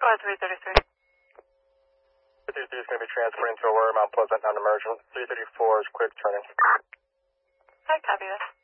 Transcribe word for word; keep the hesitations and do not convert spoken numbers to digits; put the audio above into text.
ahead, three thirty-three. three thirty-three is going to be transferring to Aurora, Mount Pleasant, non-emergent. three thirty-four is quick turning. I copy this.